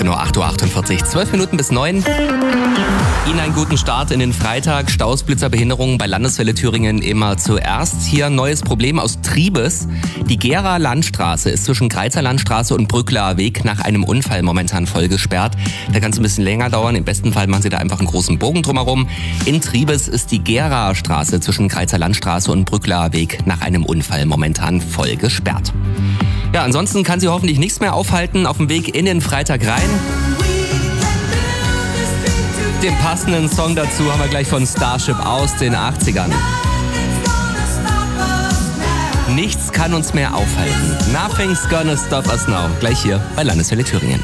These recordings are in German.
genau 8.48 Uhr, 12 Minuten bis 9. Ihnen einen guten Start in den Freitag. Staus, Blitzer, Behinderungen bei Landeswelle Thüringen immer zuerst. Hier ein neues Problem aus Triebes. Die Gera Landstraße ist zwischen Greizer Landstraße und Brückler Weg nach einem Unfall momentan voll gesperrt. Da kann es ein bisschen länger dauern. Im besten Fall machen Sie da einfach einen großen Bogen drumherum. In Triebes ist die Gera Straße zwischen Greizer Landstraße und Brückler Weg nach einem Unfall momentan voll gesperrt. Ja, ansonsten kann Sie hoffentlich nichts mehr aufhalten auf dem Weg in den Freitag rein. Den passenden Song dazu haben wir gleich von Starship aus den 80ern. Nichts kann uns mehr aufhalten. Nothing's gonna stop us now. Gleich hier bei Landeswelle Thüringen.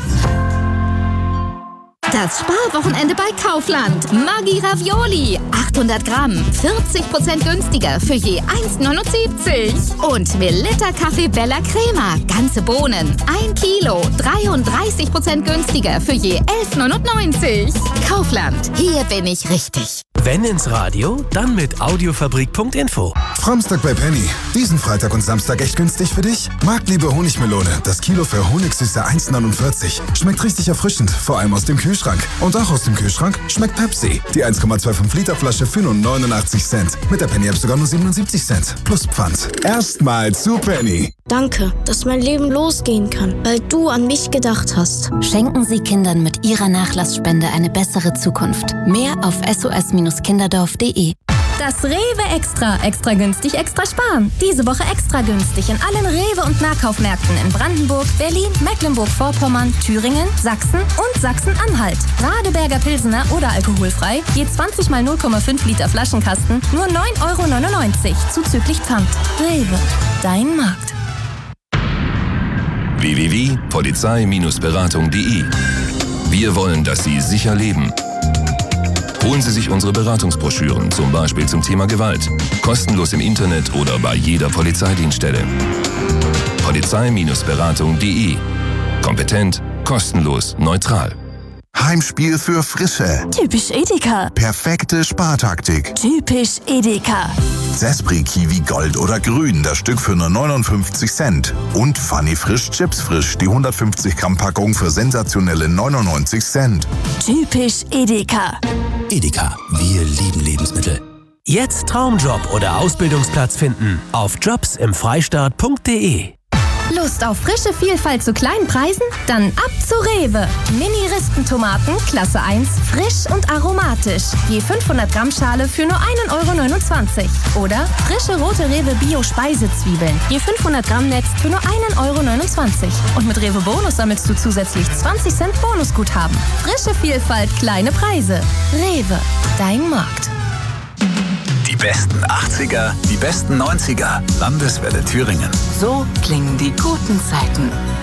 Das Sparwochenende bei Kaufland. Maggi Ravioli. 800 Gramm. 40% günstiger für je 1,79. Und Melitta Kaffee Bella Crema. Ganze Bohnen. 1 Kilo. 33% günstiger für je 11,99. Kaufland. Hier bin ich richtig. Wenn ins Radio, dann mit Audiofabrik.info. Samstag bei Penny. Diesen Freitag und Samstag echt günstig für dich? Marktliebe Honigmelone. Das Kilo für Honigsüße 1,49. Schmeckt richtig erfrischend, vor allem aus dem Kühlschrank. Und auch aus dem Kühlschrank schmeckt Pepsi. Die 1,25 Liter Flasche für nur 89 Cent. Mit der Penny-App sogar nur 77 Cent. Plus Pfand. Erstmal zu Penny. Danke, dass mein Leben losgehen kann, weil du an mich gedacht hast. Schenken Sie Kindern mit Ihrer Nachlassspende eine bessere Zukunft. Mehr auf sos-kinderdorf.de. Das Rewe Extra. Extra günstig, extra sparen. Diese Woche extra günstig in allen Rewe- und Nahkaufmärkten in Brandenburg, Berlin, Mecklenburg-Vorpommern, Thüringen, Sachsen und Sachsen-Anhalt. Radeberger Pilsener oder alkoholfrei, je 20 mal 0,5 Liter Flaschenkasten, nur 9,99 € zuzüglich Pfand. Rewe, dein Markt. www.polizei-beratung.de. Wir wollen, dass Sie sicher leben. Holen Sie sich unsere Beratungsbroschüren, zum Beispiel zum Thema Gewalt. Kostenlos im Internet oder bei jeder Polizeidienststelle. Polizei-beratung.de. Kompetent, kostenlos, neutral. Heimspiel für Frische. Typisch Edeka. Perfekte Spartaktik. Typisch Edeka. Zespri Kiwi Gold oder Grün, das Stück für nur 59 Cent. Und Funny Frisch Chips Frisch, die 150 Gramm Packung für sensationelle 99 Cent. Typisch Edeka. Edeka, wir lieben Lebensmittel. Jetzt Traumjob oder Ausbildungsplatz finden auf jobsimfreistaat.de. Lust auf frische Vielfalt zu kleinen Preisen? Dann ab zu Rewe. Mini-Rispentomaten, Klasse 1, frisch und aromatisch. Je 500 Gramm Schale für nur 1,29 €. Oder frische rote Rewe Bio-Speisezwiebeln. Je 500 Gramm Netz für nur 1,29 €. Und mit Rewe Bonus sammelst du zusätzlich 20 Cent Bonusguthaben. Frische Vielfalt, kleine Preise. Rewe, dein Markt. Die besten 80er, die besten 90er. Landeswelle Thüringen. So klingen die guten Zeiten.